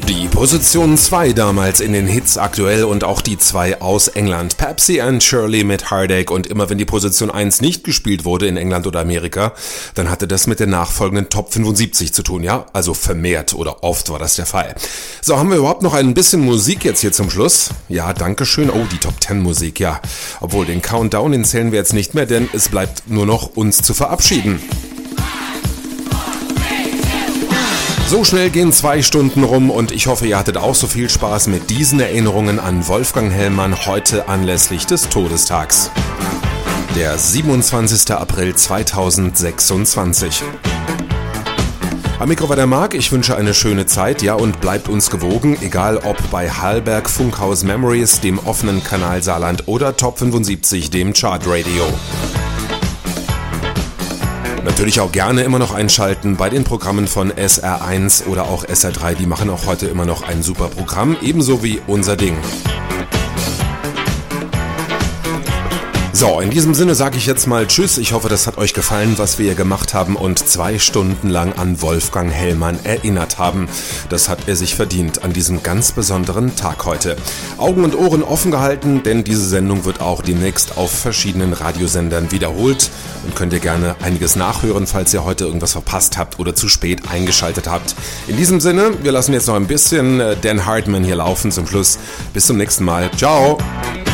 Die Position 2 damals in den Hits aktuell und auch die 2 aus England. Pepsi and Shirley mit Heartache, und immer wenn die Position 1 nicht gespielt wurde in England oder Amerika, dann hatte das mit den nachfolgenden Top 75 zu tun, ja? Also vermehrt oder oft war das der Fall. So, haben wir überhaupt noch ein bisschen Musik jetzt hier zum Schluss? Ja, dankeschön. Oh, die Top 10 Musik, ja. Obwohl, den Countdown, den zählen wir jetzt nicht mehr, denn es bleibt nur noch uns zu verabschieden. So schnell gehen 2 Stunden rum und ich hoffe, ihr hattet auch so viel Spaß mit diesen Erinnerungen an Wolfgang Hellmann heute anlässlich des Todestags. Der 27. April 2026. Am Mikro war der Marc, ich wünsche eine schöne Zeit, ja, und bleibt uns gewogen, egal ob bei Hallberg Funkhaus Memories, dem offenen Kanal Saarland oder Top 75, dem Chartradio. Natürlich auch gerne immer noch einschalten bei den Programmen von SR1 oder auch SR3, die machen auch heute immer noch ein super Programm, ebenso wie unser Ding. So, in diesem Sinne sage ich jetzt mal Tschüss. Ich hoffe, das hat euch gefallen, was wir hier gemacht haben und 2 Stunden lang an Wolfgang Hellmann erinnert haben. Das hat er sich verdient an diesem ganz besonderen Tag heute. Augen und Ohren offen gehalten, denn diese Sendung wird auch demnächst auf verschiedenen Radiosendern wiederholt. Und könnt ihr gerne einiges nachhören, falls ihr heute irgendwas verpasst habt oder zu spät eingeschaltet habt. In diesem Sinne, wir lassen jetzt noch ein bisschen Dan Hartman hier laufen zum Schluss. Bis zum nächsten Mal. Ciao!